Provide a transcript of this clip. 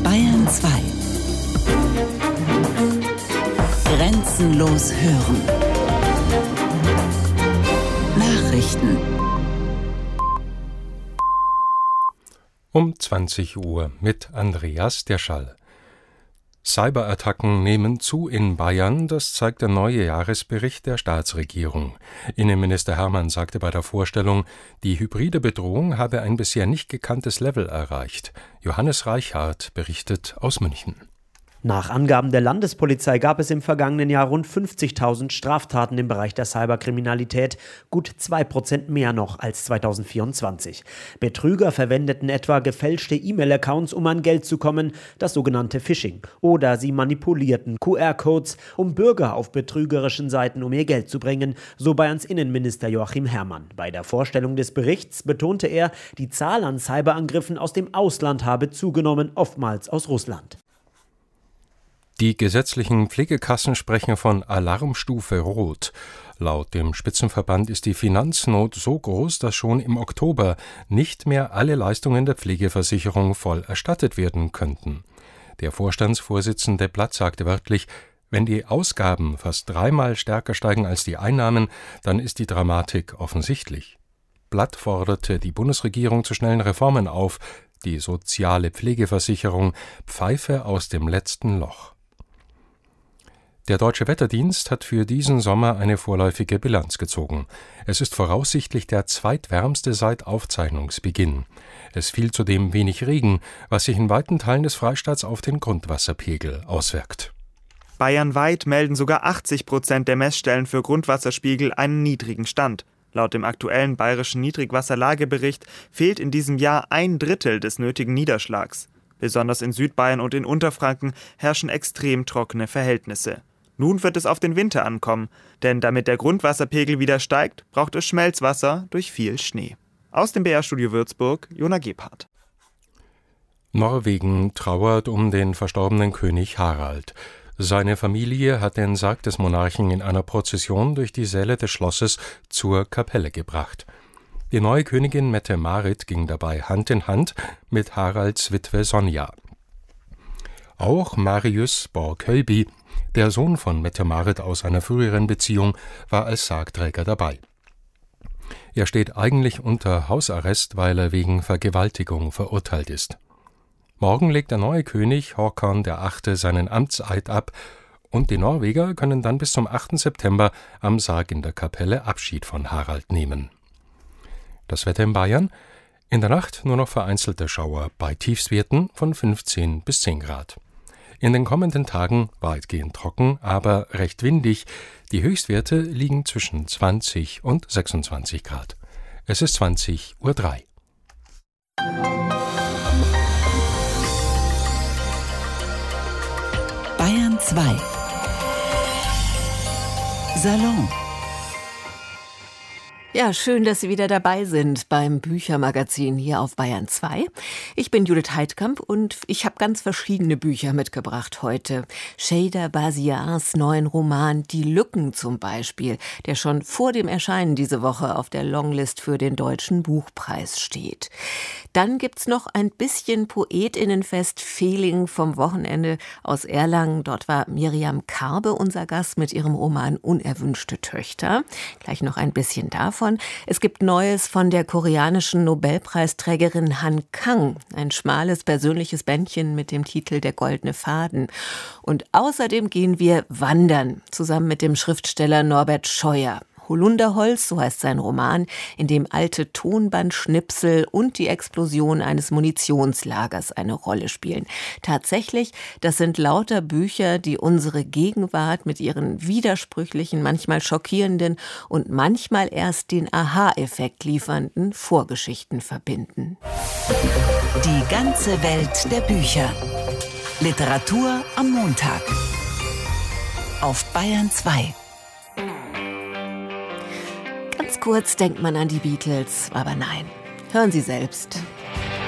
Bayern 2. Grenzenlos hören. Nachrichten. Um 20 Uhr mit Andreas Derschall. Cyberattacken nehmen zu in Bayern, das zeigt der neue Jahresbericht der Staatsregierung. Innenminister Hermann sagte bei der Vorstellung, die hybride Bedrohung habe ein bisher nicht gekanntes Level erreicht. Johannes Reichhardt berichtet aus München. Nach Angaben der Landespolizei gab es im vergangenen Jahr rund 50.000 Straftaten im Bereich der Cyberkriminalität, gut 2% mehr noch als 2024. Betrüger verwendeten etwa gefälschte E-Mail-Accounts, um an Geld zu kommen, das sogenannte Phishing. Oder sie manipulierten QR-Codes, um Bürger auf betrügerischen Seiten um ihr Geld zu bringen, so Bayerns Innenminister Joachim Herrmann. Bei der Vorstellung des Berichts betonte er, die Zahl an Cyberangriffen aus dem Ausland habe zugenommen, oftmals aus Russland. Die gesetzlichen Pflegekassen sprechen von Alarmstufe Rot. Laut dem Spitzenverband ist die Finanznot so groß, dass schon im Oktober nicht mehr alle Leistungen der Pflegeversicherung voll erstattet werden könnten. Der Vorstandsvorsitzende Blatt sagte wörtlich, wenn die Ausgaben fast 3-mal stärker steigen als die Einnahmen, dann ist die Dramatik offensichtlich. Blatt forderte die Bundesregierung zu schnellen Reformen auf. Die soziale Pflegeversicherung pfeife aus dem letzten Loch. Der Deutsche Wetterdienst hat für diesen Sommer eine vorläufige Bilanz gezogen. Es ist voraussichtlich der zweitwärmste seit Aufzeichnungsbeginn. Es fiel zudem wenig Regen, was sich in weiten Teilen des Freistaats auf den Grundwasserpegel auswirkt. Bayernweit melden sogar 80% der Messstellen für Grundwasserspiegel einen niedrigen Stand. Laut dem aktuellen bayerischen Niedrigwasserlagebericht fehlt in diesem Jahr 1/3 des nötigen Niederschlags. Besonders in Südbayern und in Unterfranken herrschen extrem trockene Verhältnisse. Nun wird es auf den Winter ankommen, denn damit der Grundwasserpegel wieder steigt, braucht es Schmelzwasser durch viel Schnee. Aus dem BR-Studio Würzburg, Jona Gebhardt. Norwegen trauert um den verstorbenen König Harald. Seine Familie hat den Sarg des Monarchen in einer Prozession durch die Säle des Schlosses zur Kapelle gebracht. Die neue Königin Mette-Marit ging dabei Hand in Hand mit Haralds Witwe Sonja. Auch Marius Borg-Hölby, der Sohn von Mette-Marit aus einer früheren Beziehung, war als Sargträger dabei. Er steht eigentlich unter Hausarrest, weil er wegen Vergewaltigung verurteilt ist. Morgen legt der neue König Håkon VIII. Seinen Amtseid ab und die Norweger können dann bis zum 8. September am Sarg in der Kapelle Abschied von Harald nehmen. Das Wetter in Bayern: in der Nacht nur noch vereinzelte Schauer bei Tiefstwerten von 15 bis 10 Grad. In den kommenden Tagen weitgehend trocken, aber recht windig. Die Höchstwerte liegen zwischen 20 und 26 Grad. Es ist 20:03 Uhr. Bayern 2. Salon. Ja, schön, dass Sie wieder dabei sind beim Büchermagazin hier auf Bayern 2. Ich bin Judith Heidkamp und ich habe ganz verschiedene Bücher mitgebracht heute. Cheyda Basiars neuen Roman Die Lücken zum Beispiel, der schon vor dem Erscheinen diese Woche auf der Longlist für den Deutschen Buchpreis steht. Dann gibt's noch ein bisschen Poetinnenfest Feeling vom Wochenende aus Erlangen. Dort war Miriam Karbe unser Gast mit ihrem Roman Unerwünschte Töchter. Gleich noch ein bisschen davon. Es gibt Neues von der koreanischen Nobelpreisträgerin Han Kang. Ein schmales, persönliches Bändchen mit dem Titel Der goldene Faden. Und außerdem gehen wir wandern, zusammen mit dem Schriftsteller Norbert Scheuer. Holunderholz, so heißt sein Roman, in dem alte Tonbandschnipsel und die Explosion eines Munitionslagers eine Rolle spielen. Tatsächlich, das sind lauter Bücher, die unsere Gegenwart mit ihren widersprüchlichen, manchmal schockierenden und manchmal erst den Aha-Effekt liefernden Vorgeschichten verbinden. Die ganze Welt der Bücher. Literatur am Montag. Auf Bayern 2. Ganz kurz denkt man an die Beatles, aber nein. Hören Sie selbst.